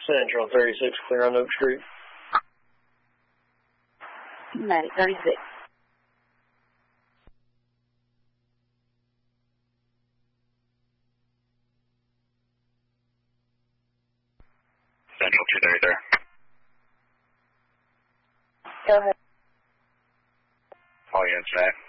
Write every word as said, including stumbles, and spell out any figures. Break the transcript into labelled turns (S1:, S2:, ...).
S1: Central, thirty-six, clear on Oak Street.
S2: Medic, thirty-six.
S3: Central two thirty-three.
S2: Go ahead.
S3: All units, man.